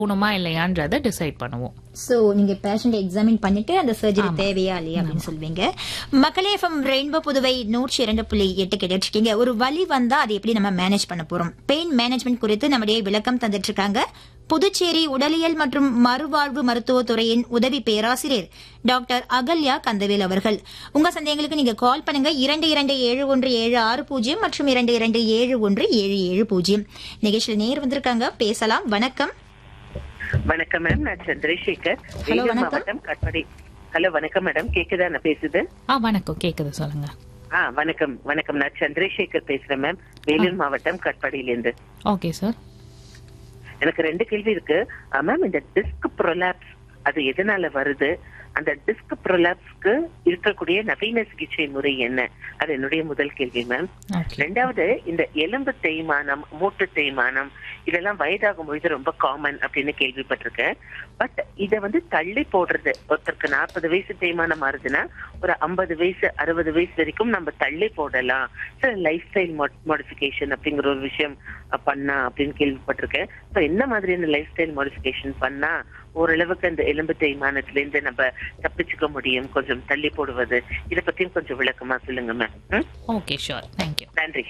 போகணுமா இல்லையான்றதை டிசைட் பண்ணுவோம். சோ நீங்க பேஷண்ட் எக்ஸாமின் பண்ணிட்டு அந்த சர்ஜரி தேவையா இல்லையா அப்படின்னு சொல்வீங்க. மக்களே எஃப்எம் ரெயின்போ புதுவை 102.8 கேட்டுட்டு இருக்கீங்க. ஒரு வலி வந்தா அதை எப்படி நம்ம மேனேஜ் பண்ண போறோம், பெயின் மேனேஜ்மெண்ட் குறித்து நம்முடைய விளக்கம் தந்துட்டு இருக்காங்க புதுச்சேரி உடலியல் மற்றும் மறுவாழ்வு மருத்துவத்துறையின் உதவி பேராசிரியர் டாக்டர் அகல்யா கந்தவேல் அவர்கள். உங்க சந்தேகங்களுக்கு நீங்க கால் பண்ணுங்க 227176 மற்றும் 227177. நிகழ்ச்சியில் நேர் வந்திருக்காங்க, பேசலாம். வணக்கம். வணக்கம் மேம், நான் சந்திரசேகர், வேலூர் மாவட்டம் கட்பாடி. ஹலோ வணக்கம் மேடம், கேக்குதா நான் பேசுது? வணக்கம், கேக்குது, சொல்லுங்க. வணக்கம் வணக்கம், நான் சந்திரசேகர் பேசுறேன் மேம், வேலூர் மாவட்டம் கட்பாடியில இருந்து. Okay sir. எனக்கு 2 கேள்வி இருக்கு மேம். இந்த டிஸ்க் ப்ரொலாப்ஸ் அது எதனால வருது? அந்த டிஸ்க் ப்ரொலாப்ஸ்க்கு இருக்கக்கூடிய நவீன சிகிச்சை முறை என்ன? அது என்னுடைய முதல் கேள்வி மேம். ரெண்டாவது, இந்த எலும்பு தேய்மானம், மூட்டு தேய்மானம் இதெல்லாம் வயதாகும் பொழுது ரொம்ப காமன் அப்படின்னு கேள்விப்பட்டிருக்கேன். பட் இத தள்ளி போடுறது, ஒருத்தருக்கு 40 வயசு தேய்மானம் ஆறுதுன்னா ஒரு 50 வயசு 60 வயசு வரைக்கும் நம்ம தள்ளி போடலாம், லைஃப் ஸ்டைல் மாடிஃபிகேஷன் அப்படிங்கிற ஒரு விஷயம் பண்ணா அப்படின்னு கேள்விப்பட்டிருக்கேன். இப்ப என்ன மாதிரியான லைஃப் ஸ்டைல் மாடிஃபிகேஷன் பண்ணா ஓரளவுக்கு அந்த எலும்பு தேய்மானத்துல இருந்து நம்ம தப்பிச்சுக்க முடியும், கொஞ்சம் தள்ளி போடுவது, இத பத்தியும் கொஞ்சம் விளக்கமா சொல்லுங்க மேம். Okay, sure, thank you. நன்றி.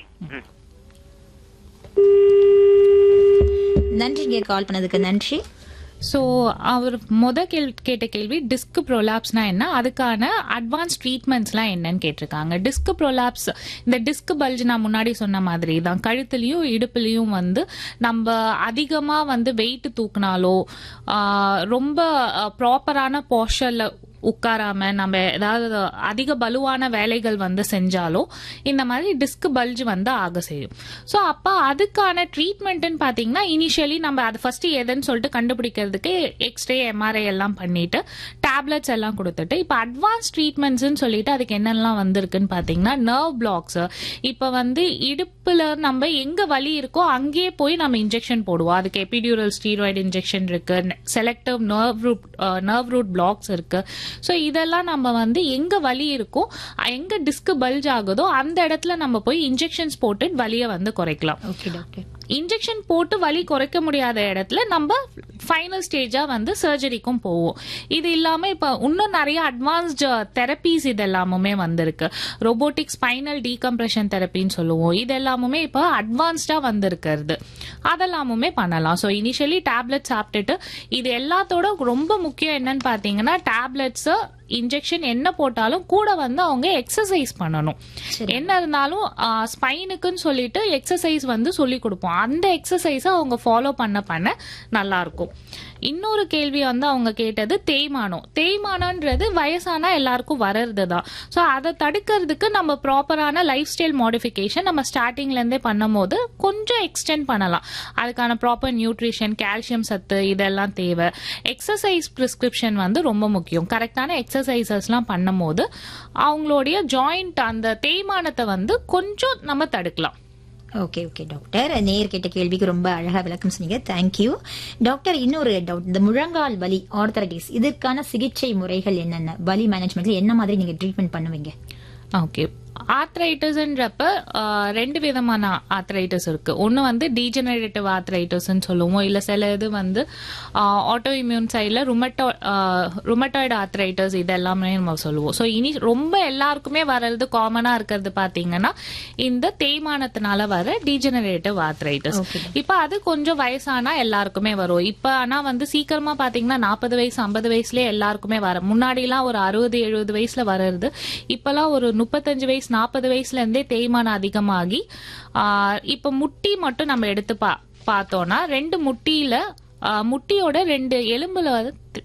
நன்றிங்க, கால் பண்ணதுக்கு நன்றி. ஸோ அவர் கேட்ட கேள்வி டிஸ்க் ப்ரோலாப்ஸ்னா என்ன, அதுக்கான அட்வான்ஸ் ட்ரீட்மெண்ட்ஸ்லாம் என்னன்னு கேட்டிருக்காங்க. டிஸ்க் ப்ரோலாப்ஸ், இந்த டிஸ்க் பல்ஜ் நான் முன்னாடி சொன்ன மாதிரி தான், கழுத்துலையும் இடுப்புலையும் நம்ம அதிகமாக வெயிட் தூக்கினாலோ ரொம்ப ப்ராப்பரான போஸ்டர்ல உட்காராம நம்ம ஏதாவது அதிக பலுவான வேலைகள் செஞ்சாலோ இந்த மாதிரி டிஸ்க் பல்ஜ் ஆக செய்யும். ஸோ அப்போ அதுக்கான ட்ரீட்மெண்ட்னு பார்த்தீங்கன்னா இனிஷியலி நம்ம அது ஃபர்ஸ்ட் எதுன்னு சொல்லிட்டு கண்டுபிடிக்கிறதுக்கு எக்ஸ்ரே எம்ஆர்ஐ எல்லாம் பண்ணிட்டு டேப்லெட்ஸ் எல்லாம் கொடுத்துட்டு இப்போ அட்வான்ஸ் ட்ரீட்மெண்ட்ஸ்ன்னு சொல்லிட்டு அதுக்கு என்னெல்லாம் வந்திருக்குன்னு பார்த்தீங்கன்னா நர்வ் பிளாக்ஸ். இப்போ இடுப்புல நம்ம எங்க வலி இருக்கோ அங்கேயே போய் நம்ம இன்ஜெக்ஷன் போடுவோம். அதுக்கு எபிடியூரல் ஸ்டீராய்டு இன்ஜெக்ஷன் இருக்கு, செலக்டிவ் நர்வ் ரூட் பிளாக்ஸ் இருக்கு. ஸோ இதெல்லாம் நம்ம எங்க வலி இருக்கோ, எங்க டிஸ்க் பல்ஜ் ஆகுதோ அந்த இடத்துல நம்ம போய் இன்ஜெக்ஷன்ஸ் போட்டு வலியை குறைக்கலாம். இன்ஜெக்ஷன் போட்டு வலி குறைக்க முடியாத இடத்துல நம்ம ஃபைனல் ஸ்டேஜா சர்ஜரிக்கும் போவோம். இது இல்லாம இப்ப இன்னும் நிறைய அட்வான்ஸ்டு தெரப்பீஸ் இது எல்லாமுமே வந்திருக்கு. ரோபோட்டிக் ஸ்பைனல் டீகம்ப்ரெஷன் தெரப்பின்னு சொல்லுவோம். இது எல்லாமுமே இப்ப அட்வான்ஸ்டா வந்திருக்கிறது, அதெல்லாமுமே பண்ணலாம். ஸோ இனிஷியலி டேப்லெட் சாப்பிட்டுட்டு, இது எல்லாத்தோட ரொம்ப முக்கியம் என்னன்னு பாத்தீங்கன்னா டேப்லெட்ஸ் இன்ஜெக்ஷன் என்ன போட்டாலும் கூட அவங்க எக்ஸசைஸ் பண்ணணும். என்ன இருந்தாலும் ஸ்பைனுக்குன்னு சொல்லிட்டு எக்ஸசைஸ் சொல்லி கொடுப்போம். அந்த எக்ஸசைஸை அவங்க ஃபாலோ பண்ண நல்லா இருக்கும். இன்னொரு கேள்வி அவங்க கேட்டது தேய்மானம். தேய்மானம்ன்றது வயசானா எல்லாருக்கும் வர்றது தான். ஸோ அதை தடுக்கிறதுக்கு நம்ம ப்ராப்பரான லைஃப் ஸ்டைல் மாடிஃபிகேஷன் நம்ம ஸ்டார்டிங்ல இருந்தே பண்ணும் போது கொஞ்சம் எக்ஸ்டெண்ட் பண்ணலாம். அதுக்கான ப்ராப்பர் நியூட்ரிஷன், கால்சியம் சத்து இதெல்லாம் தேவை. எக்ஸசைஸ் பிரிஸ்கிரிப்ஷன் ரொம்ப முக்கியம். கரெக்டான எக்ஸசைசஸ்லாம் பண்ணும் போது அவங்களுடைய ஜாயிண்ட் அந்த தேய்மானத்தை கொஞ்சம் நம்ம தடுக்கலாம். ஓகே ஓகே டாக்டர், நேர் கேட்ட கேள்விக்கு ரொம்ப அழகா விளக்கம் சொன்னீங்க, தேங்க்யூ டாக்டர். இன்னொரு டவுட், இந்த முழங்கால் வலி ஆர்த்தரைட்டிஸ் இதற்கான சிகிச்சை முறைகள் என்னென்ன, வலி மேனேஜ்மெண்ட்ல என்ன மாதிரி நீங்க ட்ரீட்மெண்ட் பண்ணுவீங்க? ஓகே, ஆர்த்ரைட்டிஸ்ன்றப்ப 2 விதமான ஆர்த்ரைட்டிஸ் இருக்கு. ஒன்னு டீஜெனரேட்டிவ் ஆர்த்ரைட்டிஸ் சொல்லுவோம், இல்ல சில இது ஆட்டோ இம்யூன் சைட்ல ருமட்டாய்டு ஆர்த்ரைட்டிஸ் இதெல்லாமே நம்ம சொல்லுவோம். ஸோ இனி ரொம்ப எல்லாருக்குமே வர்றது காமனா இருக்கிறது பாத்தீங்கன்னா இந்த தேய்மானத்தினால வர டீஜெனரேட்டிவ் ஆர்த்ரைட்டிஸ். இப்ப அது கொஞ்சம் வயசானா எல்லாருக்குமே வரும். இப்ப ஆனா சீக்கிரமா பாத்தீங்கன்னா 40 வயசு 50 வயசுலயே எல்லாருக்குமே வர, முன்னாடி எல்லாம் ஒரு 60-70 வயசுல வர்றது இப்பெல்லாம் ஒரு 35 வயசு 40 வயசுல இருந்தே தேய்மானம் அதிகமாகி இப்ப முட்டி மட்டும் நம்ம எடுத்து பார்த்தோம்னா 2 முட்டியோட 2 எலும்புல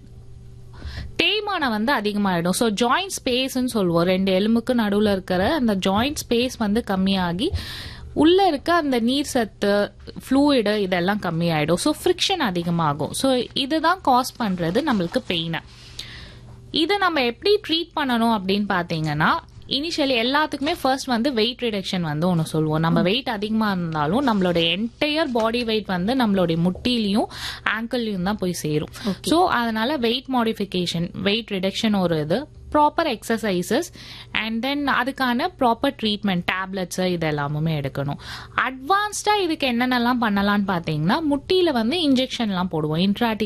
தேய்மானம் அதிகமாயிடும். ஸோ ஜாயிண்ட் ஸ்பேஸ்ன்னு சொல்லுவோம். 2 எலும்புக்கு நடுவுல இருக்கிற அந்த ஜாயிண்ட் ஸ்பேஸ் கம்மியாகி உள்ள இருக்க அந்த நீர் சத்து, ஃப்ளூயிடு இதெல்லாம் கம்மியாயிடும். ஸோ ஃப்ரிக்ஷன் அதிகமாகும். ஸோ இதுதான் காஸ் பண்றது நம்மளுக்கு பெயினை. இதை நம்ம எப்படி ட்ரீட் பண்ணணும் அப்படின்னு பாத்தீங்கன்னா இனிஷியலி எல்லாத்துக்குமே ஃபர்ஸ்ட் வெயிட் ரிடக்ஷன் ஒன்று சொல்லுவோம். நம்ம வெயிட் அதிகமாக இருந்தாலும் நம்மளோட என்டையர் பாடி வெயிட் நம்மளுடைய முட்டிலையும் ஆங்கிள்லையும் தான் போய் சேரும். ஸோ அதனால வெயிட் மாடிஃபிகேஷன், வெயிட் ரிடக்ஷன் ஒரு இது, ப்ராப்பர் எக்ஸசைசஸ் அண்ட் தென் அதுக்கான ப்ராப்பர் ட்ரீட்மெண்ட் டேப்லெட்ஸ் இது எல்லாமுமே எடுக்கணும். அட்வான்ஸ்டா இதுக்கு என்னென்னலாம் பண்ணலாம்னு பார்த்தீங்கன்னா முட்டியில வந்து இன்ஜெக்ஷன்லாம் போடுவோம். இன்ட்ராட்டிக்